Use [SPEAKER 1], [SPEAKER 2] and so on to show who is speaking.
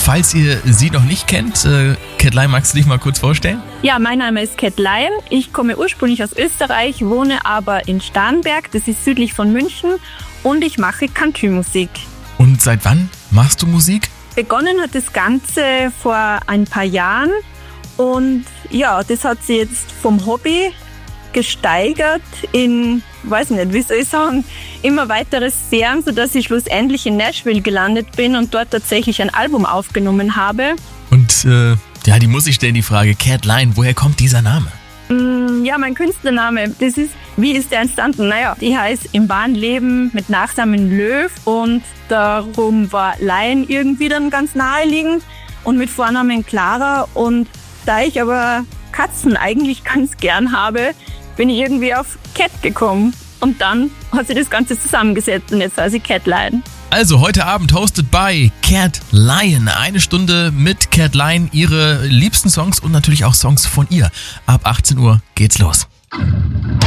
[SPEAKER 1] falls ihr sie noch nicht kennt, Cat Lion, magst du dich mal kurz vorstellen?
[SPEAKER 2] Ja, mein Name ist Cat Lion. Ich komme ursprünglich aus Österreich, wohne aber in Starnberg, das ist südlich von München, und ich mache Country-Musik.
[SPEAKER 1] Und seit wann machst du Musik?
[SPEAKER 2] Begonnen hat das Ganze vor ein paar Jahren und ja, das hat sich jetzt vom Hobby gesteigert in, weiß nicht, wie soll ich sagen, immer weitere Serien, sodass ich schlussendlich in Nashville gelandet bin und dort tatsächlich ein Album aufgenommen habe.
[SPEAKER 1] Und ja, die muss ich stellen, die Frage, Cat Lion, woher kommt dieser Name?
[SPEAKER 2] Ja, mein Künstlername, das ist, wie ist der entstanden? Naja, ich heiße im wahren Leben mit Nachnamen Löw und darum war Lion irgendwie dann ganz naheliegend und mit Vornamen Clara. Und da ich aber Katzen eigentlich ganz gern habe, bin ich irgendwie auf Cat gekommen. Und dann hat sich das Ganze zusammengesetzt und jetzt heiße ich Cat Lion.
[SPEAKER 1] Also heute Abend hosted by Cat Lion. 1 Stunde mit Cat Lion, ihre liebsten Songs und natürlich auch Songs von ihr. Ab 18 Uhr geht's los.